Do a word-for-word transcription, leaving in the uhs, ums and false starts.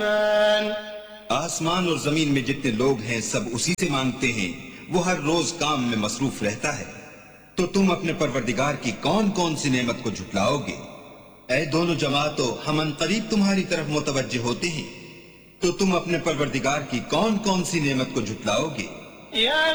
आसमान और जमीन में जितने लोग हैं सब उसी से मांगते हैं, वो हर रोज काम में मसरूफ रहता है। तो तुम अपने परवरदिगार की कौन कौन सी नेमत को झुटलाओगे? ऐ दोनों जमातों, हम अनकरीब तुम्हारी तरफ मुतवज्जे होते हैं, तो तुम अपने परवरदिगार की कौन कौन सी नेमत को झुटलाओगे?